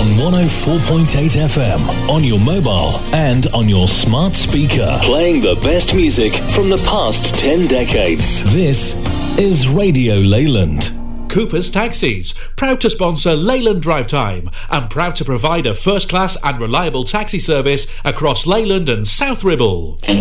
on 104.8 FM, on your mobile and on your smart speaker. Playing the best music from the past 10 decades. This is Radio Leyland. Cooper's Taxis, proud to sponsor Leyland Drive Time and proud to provide a first-class and reliable taxi service across Leyland and South Ribble.